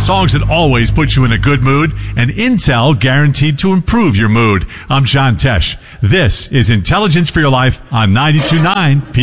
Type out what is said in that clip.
songs that always put you in a good mood, and Intel guaranteed to improve your mood. I'm John Tesh. This is Intelligence for Your Life on 92.9 P.